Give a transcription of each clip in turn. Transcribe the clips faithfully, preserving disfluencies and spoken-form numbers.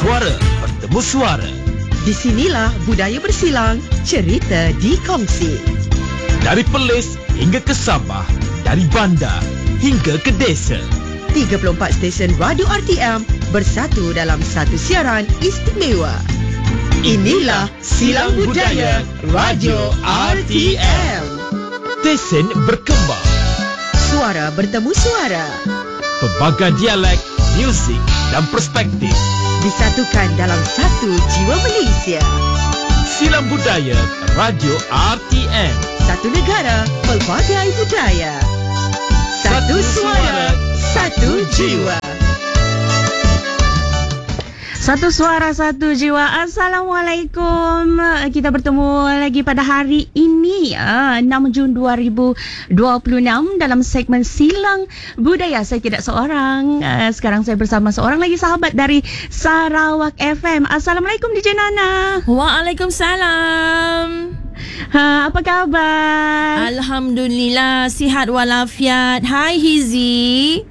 Suara bertemu suara. Di sinilah budaya bersilang, cerita dikongsi. Dari Perlis hingga ke Sabah, dari bandar hingga ke desa. tiga puluh empat stesen radio R T M bersatu dalam satu siaran istimewa. Inilah Silang Budaya Radio R T M. Stesen berkembang. Suara bertemu suara. Pelbagai dialek, muzik dan perspektif Disatukan dalam satu jiwa Malaysia. Silang Budaya Radio R T M. Satu negara, pelbagai budaya. Satu suara, satu jiwa. Satu suara, satu jiwa. Assalamualaikum. Kita bertemu lagi pada hari ini, enam Jun dua ribu dua puluh enam, dalam segmen Silang Budaya. Saya tidak seorang. Sekarang saya bersama seorang lagi sahabat dari Sarawak F M. Assalamualaikum D J Nana. Waalaikumsalam. Ha, apa khabar? Alhamdulillah, sihat walafiat. Hai Hizi.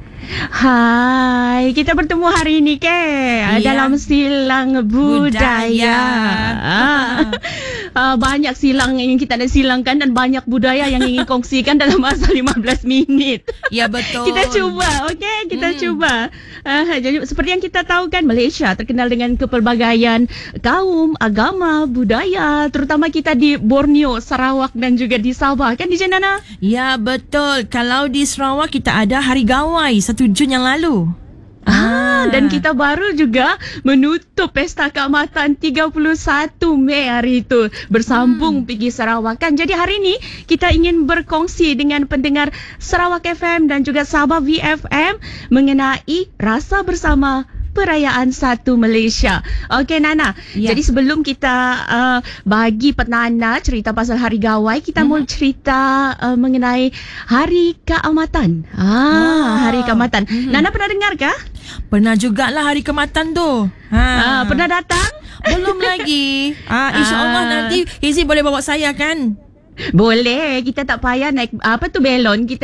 Hai, kita bertemu hari ini ke ya, dalam Silang Budaya. budaya. Ah. Uh, banyak silang yang kita nak silangkan dan banyak budaya yang ingin kongsikan dalam masa lima belas minit. Ya, betul. Kita cuba, okey? Kita hmm. cuba. Uh, jadi seperti yang kita tahu kan, Malaysia terkenal dengan kepelbagaian kaum, agama, budaya, terutama kita di Borneo, Sarawak dan juga di Sabah, kan D J Nana? Ya, betul. Kalau di Sarawak kita ada Hari Gawai satu Jun yang lalu. Ah, dan kita baru juga menutup Pesta Keamatan tiga puluh satu Mei hari itu. Bersambung hmm. pergi Sarawak kan. Jadi hari ini kita ingin berkongsi dengan pendengar Sarawak F M dan juga Sabah V F M mengenai rasa bersama perayaan Satu Malaysia. Okey Nana, ya. Jadi sebelum kita uh, bagi Nana cerita pasal Hari Gawai, kita hmm. mau cerita uh, mengenai Hari Keamatan. Ah, wow. Hari Keamatan. Hmm. Nana pernah dengar kah? Pernah jugalah Hari Keamatan tu. Ha. Ah, pernah datang? Belum lagi. Ah, InsyaAllah ah. nanti Hizi boleh bawa saya kan? Boleh. Kita tak payah naik apa tu belon. Kita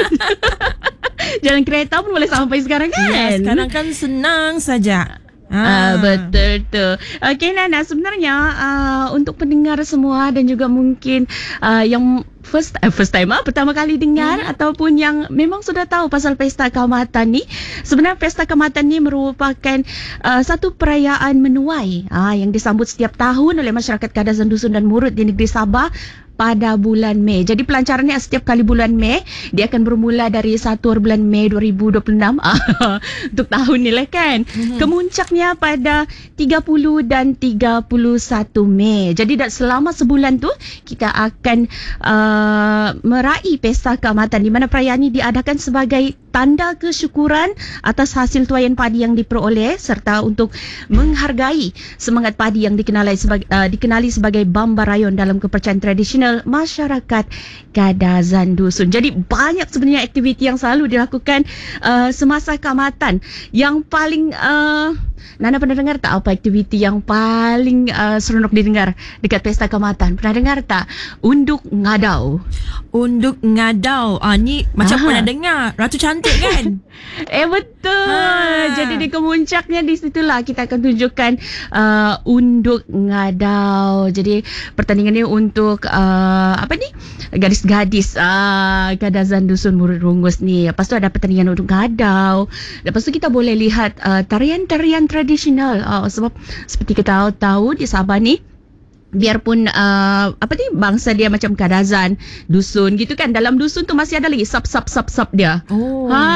jalan kereta pun boleh sampai sekarang kan? Ya, sekarang kan senang saja. Ah. Uh, betul tu. Okey Nana, sebenarnya uh, untuk pendengar semua dan juga mungkin uh, yang first uh, first time uh, pertama kali dengar hmm. ataupun yang memang sudah tahu pasal Pesta Keamatan ni, sebenarnya Pesta Keamatan ni merupakan uh, satu perayaan menuai uh, yang disambut setiap tahun oleh masyarakat Kadazan Dusun dan Murut di negeri Sabah pada bulan Mei. Jadi pelancarannya setiap kali bulan Mei. Dia akan bermula dari satu bulan Mei dua ribu dua puluh enam. Untuk tahun ni lah kan. Mm-hmm. Kemuncaknya pada tiga puluh dan tiga puluh satu Mei. Jadi selama sebulan tu kita akan uh, meraih Pesta Keamatan, di mana perayaan ini diadakan sebagai tanda kesyukuran atas hasil tuaian padi yang diperoleh serta untuk menghargai semangat padi yang dikenali sebagai, uh, dikenali sebagai Bambarayon dalam kepercayaan tradisional masyarakat Kadazan Dusun. Jadi banyak sebenarnya aktiviti yang selalu dilakukan uh, semasa keamatan. Yang paling uh, Nana pernah dengar tak apa aktiviti yang paling uh, seronok didengar dekat Pesta Keamatan? Pernah dengar tak? Unduk Ngadau. Unduk Ngadau. Ah, ni macam Aha. pernah dengar. Ratu Cantik kan? eh betul. Ha. Jadi di kemuncaknya di situlah kita akan tunjukkan uh, Unduk Ngadau. Jadi pertandingan ni untuk uh, apa ni? Gadis-gadis uh, Kadazan Dusun Murut Rungus ni. Lepas tu ada pertandingan Unduk Ngadau. Lepas tu kita boleh lihat uh, tarian-tarian tradisional. Uh, sebab seperti kita tahu di Sabah ni, biarpun uh, apa ni bangsa dia macam Kadazan dusun gitu kan, dalam dusun tu masih ada lagi sub sub sub sub dia. Oh. Ha.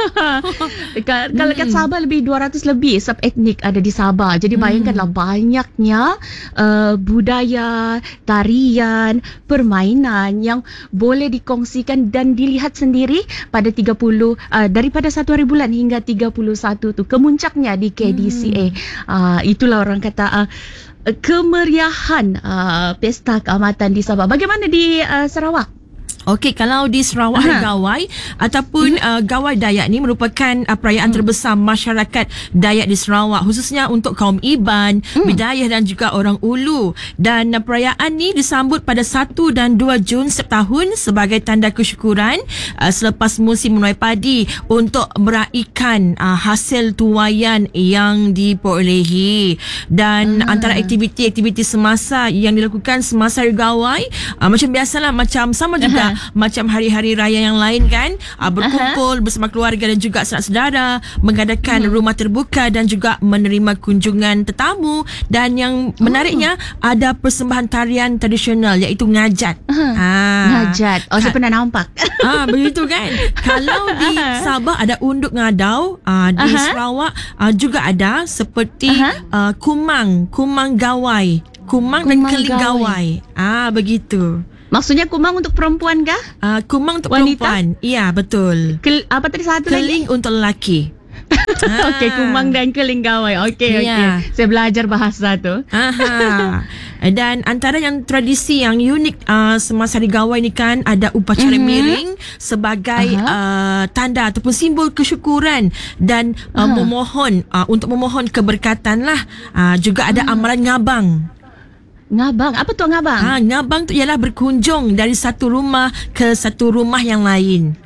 Kalau kat Sabah lebih dua ratus lebih sub etnik ada di Sabah. Jadi bayangkanlah hmm. banyaknya uh, budaya, tarian, permainan yang boleh dikongsikan dan dilihat sendiri pada tiga puluh uh, daripada satu hari bulan hingga tiga puluh satu tu kemuncaknya di K D C A. Hmm. Uh, itulah orang kata uh, kemeriahan uh, Pesta Keamatan di Sabah. Bagaimana di uh, Sarawak? Okey, kalau di Sarawak Hari Gawai ataupun uh, Gawai Dayak ni merupakan uh, perayaan hmm. terbesar masyarakat Dayak di Sarawak, khususnya untuk kaum Iban, hmm. Bidayah dan juga orang Ulu. Dan uh, perayaan ni disambut pada satu dan dua Jun setiap tahun sebagai tanda kesyukuran uh, selepas musim menuai padi untuk meraihkan uh, hasil tuaian yang diperolehi. Dan hmm. antara aktiviti-aktiviti semasa yang dilakukan semasa Hari Gawai uh, macam biasalah, macam sama juga macam hari-hari raya yang lain kan, uh, berkumpul uh-huh. bersama keluarga dan juga sanak saudara, mengadakan uh-huh. rumah terbuka dan juga menerima kunjungan tetamu. Dan yang menariknya uh-huh. ada persembahan tarian tradisional iaitu ngajat. Uh-huh. Ha. Ngajat. Oh, saya pernah nampak. Ah, begitu kan. Kalau di Sabah ada unduk ngadau, uh, di uh-huh. Sarawak uh, juga ada seperti uh-huh. uh, kumang, kumang gawai, kumang, kumang dan keling gawai. Ah, begitu. Maksudnya kumang untuk perempuan kah? Uh, kumang untuk wanita? Perempuan. Iya, betul. Kel, apa tadi satu keling lagi? Keling untuk lelaki. ah. Okey, kumang dan keling gawai. Okey, yeah. okey. Saya belajar bahasa tu. Aha. Dan antara yang tradisi yang unik uh, semasa Hari Gawai ni kan, ada upacara mm-hmm. miring sebagai uh, tanda ataupun simbol kesyukuran dan uh, memohon uh, untuk memohon keberkatan lah. Uh, juga ada uh. amalan ngabang. Ngabang? Apa tu ngabang? Ha, ngabang tu ialah berkunjung dari satu rumah ke satu rumah yang lain.